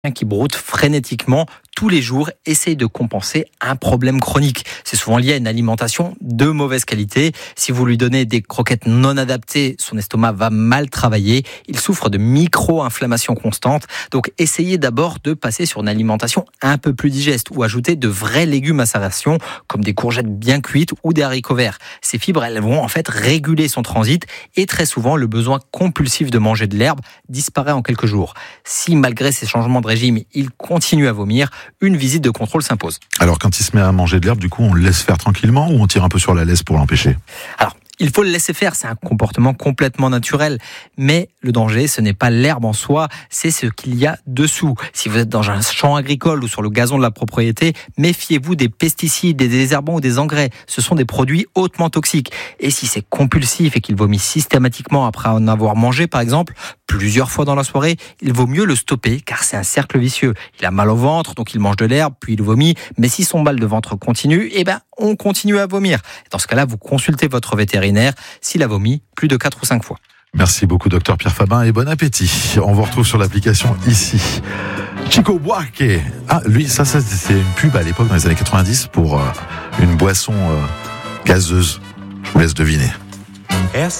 qui broute frénétiquement tous les jours essaye de compenser un problème chronique. C'est souvent lié à une alimentation de mauvaise qualité. Si vous lui donnez des croquettes non adaptées, son estomac va mal travailler. Il souffre de micro-inflammations constantes. Donc essayez d'abord de passer sur une alimentation un peu plus digeste ou ajouter de vrais légumes à sa ration comme des courgettes bien cuites ou des haricots verts. Ces fibres, elles vont en fait réguler son transit et très souvent le besoin compulsif de manger de l'herbe disparaît en quelques jours. Si malgré ces changements de régime, il continue à vomir, une visite de contrôle s'impose. Alors quand il se met à manger de l'herbe, du coup on le laisse faire tranquillement ou on tire un peu sur la laisse pour l'empêcher ? Alors, il faut le laisser faire, c'est un comportement complètement naturel. Mais le danger, ce n'est pas l'herbe en soi, c'est ce qu'il y a dessous. Si vous êtes dans un champ agricole ou sur le gazon de la propriété, méfiez-vous des pesticides, des désherbants ou des engrais. Ce sont des produits hautement toxiques. Et si c'est compulsif et qu'il vomit systématiquement après en avoir mangé, par exemple, plusieurs fois dans la soirée, il vaut mieux le stopper car c'est un cercle vicieux. Il a mal au ventre, donc il mange de l'herbe, puis il vomit. Mais si son mal de ventre continue, on continue à vomir. Dans ce cas-là, vous consultez votre vétérinaire s'il a vomi plus de 4 ou 5 fois. Merci beaucoup, docteur Pierre Fabin, et bon appétit. On vous retrouve sur l'application ici. Chico Buarque. Ah, lui, ça c'est une pub à l'époque, dans les années 90, pour une boisson gazeuse. Je vous laisse deviner.